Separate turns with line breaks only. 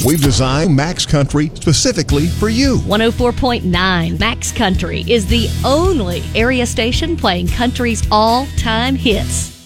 We've designed Max Country specifically for you.
104.9 Max Country is the only area station playing country's all-time hits.